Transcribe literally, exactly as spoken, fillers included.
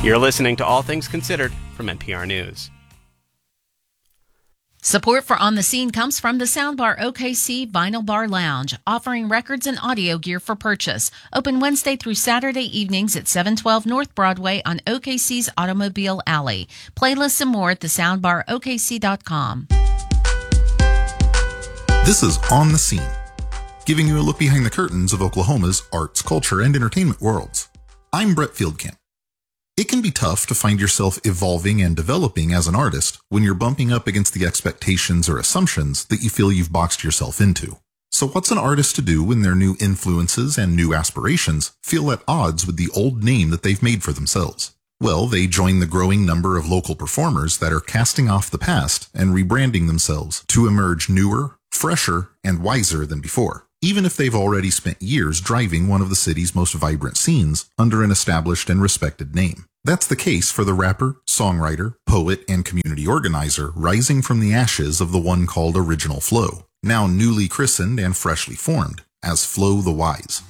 You're listening to All Things Considered from N P R News. Support for On the Scene comes from the Soundbar O K C Vinyl Bar Lounge, offering records and audio gear for purchase. Open Wednesday through Saturday evenings at seven twelve North Broadway on O K C's Automobile Alley. Playlists and more at the soundbar O K C dot com. This is On the Scene, giving you a look behind the curtains of Oklahoma's arts, culture, and entertainment worlds. I'm Brett Fieldkamp. It can be tough to find yourself evolving and developing as an artist when you're bumping up against the expectations or assumptions that you feel you've boxed yourself into. So what's an artist to do when their new influences and new aspirations feel at odds with the old name that they've made for themselves? Well, they join the growing number of local performers that are casting off the past and rebranding themselves to emerge newer, fresher, and wiser than before, even if they've already spent years driving one of the city's most vibrant scenes under an established and respected name. That's the case for the rapper, songwriter, poet, and community organizer rising from the ashes of the one called Original Flow, now newly christened and freshly formed as Flow the Wise.